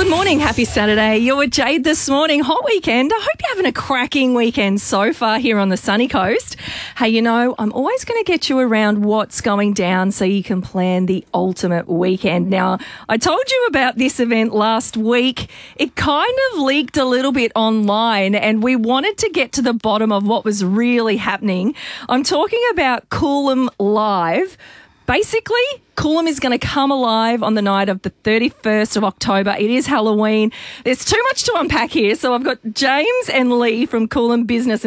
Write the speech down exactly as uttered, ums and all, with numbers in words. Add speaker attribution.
Speaker 1: Good morning. Happy Saturday. You're with Jade this morning. Hot weekend. I hope you're having a cracking weekend so far here on the sunny coast. Hey, you know, I'm always going to get you around what's going down so you can plan the ultimate weekend. Now, I told you about this event last week. It kind of leaked a little bit online and we wanted to get to the bottom of what was really happening. I'm talking about Coolum Live. Basically, Coolum is going to come alive on the night of the thirty-first of October. It is Halloween. There's too much to unpack here, so I've got James and Lee from Coolum Business